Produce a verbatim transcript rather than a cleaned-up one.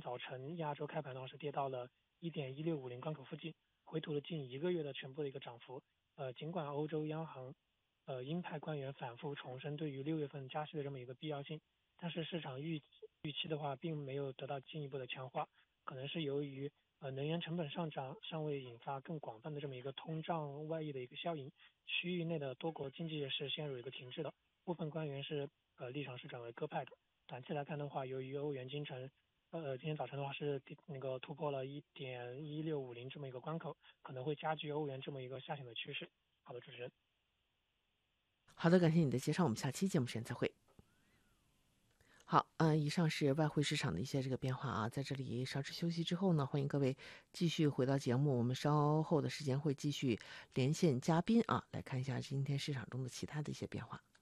早晨亚洲开盘的话是跌到了一点一六五零关口附近，回吐了近一个月的全部的一个涨幅。呃，尽管欧洲央行呃鹰派官员反复重申对于六月份加息的这么一个必要性，但是市场预预期的话并没有得到进一步的强化，可能是由于呃能源成本上涨尚未引发更广泛的这么一个通胀外溢的一个效应，区域内的多国经济是陷入一个停滞的，部分官员是呃立场是转为鸽派的。短期来看的话，由于欧元金城呃今天早晨的话是那个突破了一点一六五零这么一个关口，可能会加剧欧元这么一个下行的趋势。好的，主持人。 好的，感谢你的介绍，我们下期节目时间再会。好，嗯、呃，以上是外汇市场的一些这个变化啊，在这里稍事休息之后呢，欢迎各位继续回到节目，我们稍后的时间会继续连线嘉宾啊，来看一下今天市场中的其他的一些变化。